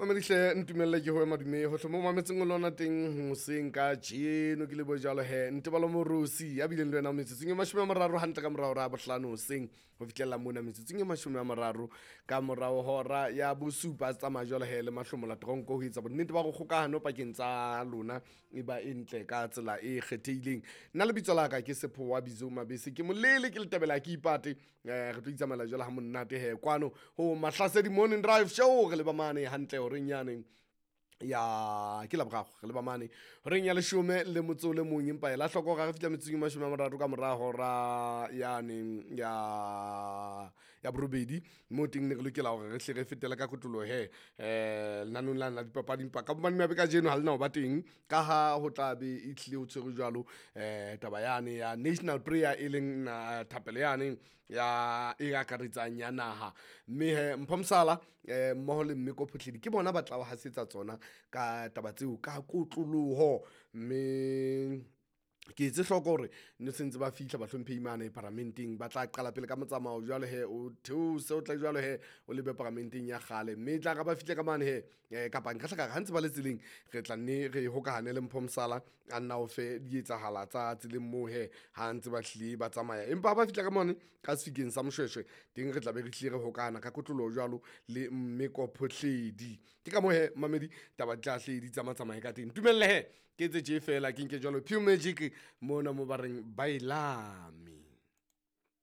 Mamedihle ntumelle ke ho madume ho hlomo mametseng o lona teng hoseng ka jeno ke le bojalo he ntebalo morosi ya bileng le wena metsetseng e 30 hantle ka morao ra bohlano hoseng ho fitlhela mona metsetseng e 30 ka morao hora ya bosupa tsa majalo he le mahlomola tronko ho etsa bonnete ba go kgokahano pakeng tsa lona e ba entle ka tsela e kgethehileng. Nna le bitso la ka ke Sepho wa Bizo Mabese ke molele ke le tabela ke ipate re tlo itsamela jwale ha monate he kwano ho Mahlasedi Morning Drive Show re le ba mane hantle ho renyane ya ke laboraro re le ba mane reng ya leshome le motso le mong empa ela hloko ga re fihla metseng e 30 ka mora hora ya borobedi mo teng ne re lokela hore re hle re fetele ka kotolo he lenanong la dipapadi empa ka bobane meabe ka jeno ha lena ho ba teng ka ha ho tla be e tlile ho tshwere jwalo taba yane ya national prayer e leng thapelo yane ya e akaretsang ya naha mme he mphomsala mmoho le Mmeko Photlhedi ke bona ba tla ho hasetsa tsona ka taba tseo ka kotloloho mme ke etse hloko hore ne sentse ba fihla bahlomphehi mane parlamenteng ba tla qala pele ka motsamao jwale he o theose o tla jwale he o lebe parlamenteng ya kgale mme tla ka ba fihle ka mane he kapa nka hlaka ha ntse ba le tseleng re tla nne re hokahane le Mphomsala a nna o fe di etsahala tsa tseleng moo he ha ntse ba hlile ba tsamaya empa ba fihla ka mane ka sefikeng sa Moshweshwe teng re tla be re hlile re hokahana ka kotlolo jwalo le Mmeko Photlhedi ke ka moo he mamedi taba tla hle di tsamaye ka teng tumelle he ke etse je fela ke nke jwalo pure magic mona mo ba reng bailami